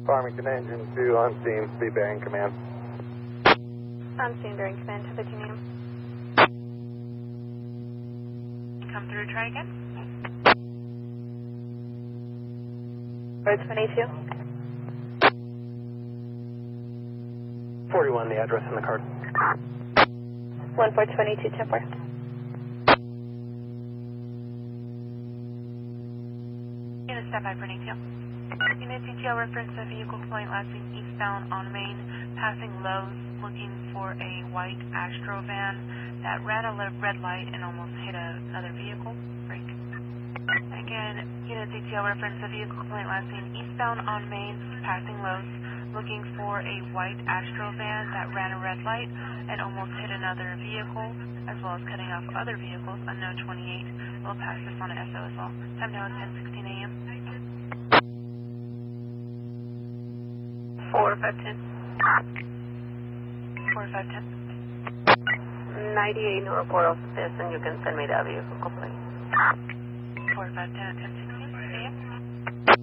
Farmington Engine 2 on scene, be bearing command. On scene, bearing command, have a name. Come through, try again. Road 22. 41, the address in the card. 1422, 10-4. Unit step by Bernatio. Unit DTL reference a vehicle complaint last week eastbound on Main, passing Lowe's, looking for a white Astro van that ran a red light and almost hit another vehicle. Break. Again, Unit DTL reference a vehicle complaint last seen eastbound on Main, passing Lowe's, looking for a white Astro van that ran a red light and almost hit another vehicle, as well as cutting off other vehicles, unknown 28. We'll pass this on to SO as well. Time now is 10:16 a.m. 4510. 4510. 98 no report of this, and you can send me that vehicle complaint. 4510 at 10:16 a.m.